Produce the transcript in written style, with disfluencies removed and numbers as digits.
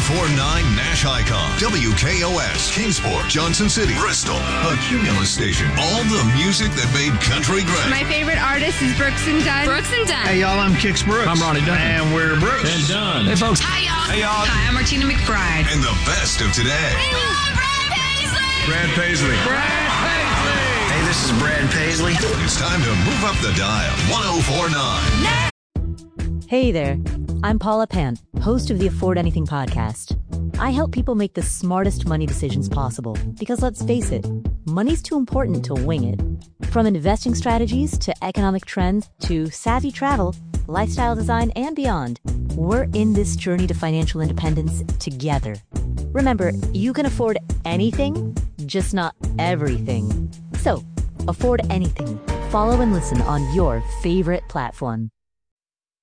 1049 Nash Icon, WKOS, Kingsport, Johnson City, Bristol, a Cumulus station. All the music that made country great. My favorite artist is Brooks and Dunn. Brooks and Dunn. Hey, y'all, I'm Kix Brooks. I'm Ronnie Dunn. And we're Brooks and Dunn. Hey, folks. Hi, y'all. Hey, y'all. Hi, I'm Martina McBride. And the best of today. We love Brad Paisley. Brad Paisley. Brad Paisley. Hey, this is Brad Paisley. It's time to move up the dial. 1049. Hey there, I'm Paula Pan, host of the Afford Anything podcast. I help people make the smartest money decisions possible because let's face it, money's too important to wing it. From investing strategies to economic trends to savvy travel, lifestyle design, and beyond, we're in this journey to financial independence together. Remember, you can afford anything, just not everything. So, afford anything. Follow and listen on your favorite platform.